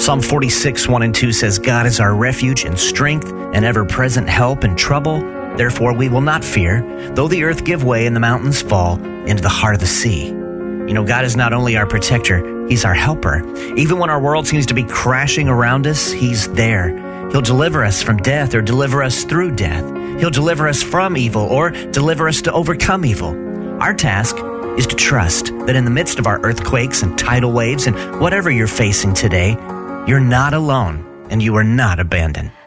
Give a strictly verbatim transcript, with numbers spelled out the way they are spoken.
Psalm forty-six, one and two says, God is our refuge and strength and ever-present help in trouble. Therefore we will not fear, though the earth give way and the mountains fall into the heart of the sea. You know, God is not only our protector, He's our helper. Even when our world seems to be crashing around us, He's there. He'll deliver us from death or deliver us through death. He'll deliver us from evil or deliver us to overcome evil. Our task is to trust that in the midst of our earthquakes and tidal waves and whatever you're facing today, you're not alone and you are not abandoned.